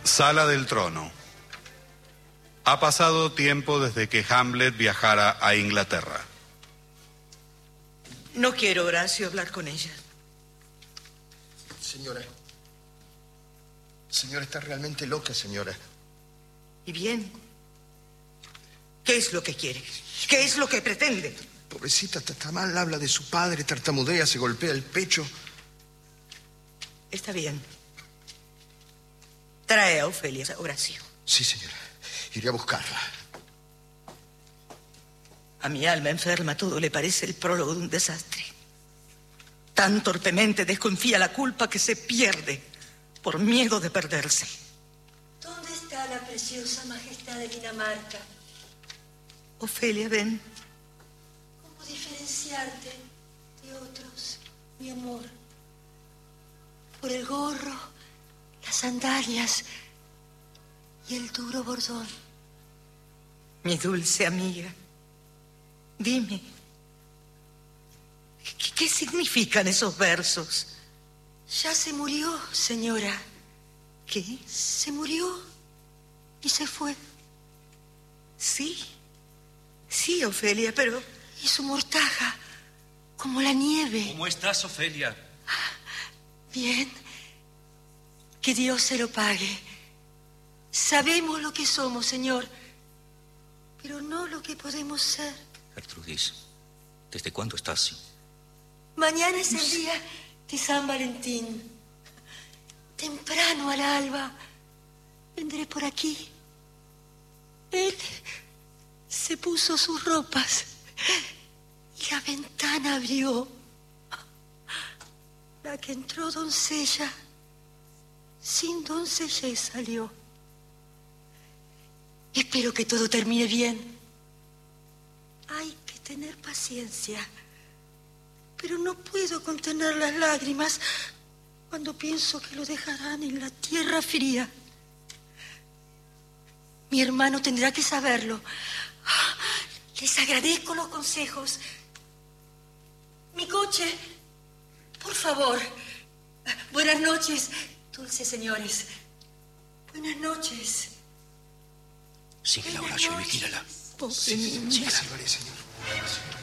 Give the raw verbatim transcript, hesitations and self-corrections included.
Sala del trono. Ha pasado tiempo desde que Hamlet viajara a Inglaterra. No quiero, Horacio, hablar con ella. Señora. Señora, está realmente loca, señora. ¿Y bien? ¿Qué es lo que quiere? ¿Qué es lo que pretende? Pobrecita, está, está mal, habla de su padre, tartamudea, se golpea el pecho. Está bien. Trae a Ofelia, Horacio. Sí, señora. Iré a buscarla. A mi alma enferma todo le parece el prólogo de un desastre. Tan torpemente desconfía la culpa que se pierde por miedo de perderse. ¿Dónde está la preciosa majestad de Dinamarca? Ofelia, ven. ¿Cómo diferenciarte de otros, mi amor? Por el gorro, las sandalias y el duro bordón. Mi dulce amiga, dime, ¿qué, qué significan esos versos? Ya se murió, señora. ¿Qué? Se murió y se fue. Sí, sí, Ofelia, pero... Y su mortaja, como la nieve. ¿Cómo estás, Ofelia? Bien. Que Dios se lo pague. Sabemos lo que somos, señor, pero no lo que podemos ser. Gertrudis, ¿desde cuándo estás así? Mañana es el día de San Valentín. Temprano al alba vendré por aquí. Él se puso sus ropas y la ventana abrió. La que entró doncella, sin doncellez salió. Espero que todo termine bien. Hay que tener paciencia, pero no puedo contener las lágrimas cuando pienso que lo dejarán en la tierra fría. Mi hermano tendrá que saberlo. Les agradezco los consejos. Mi coche, por favor. Buenas noches, dulces señores. Buenas noches. Síguela, Horacio, vigílala. Pobre niña. Sí, lo haré, señor.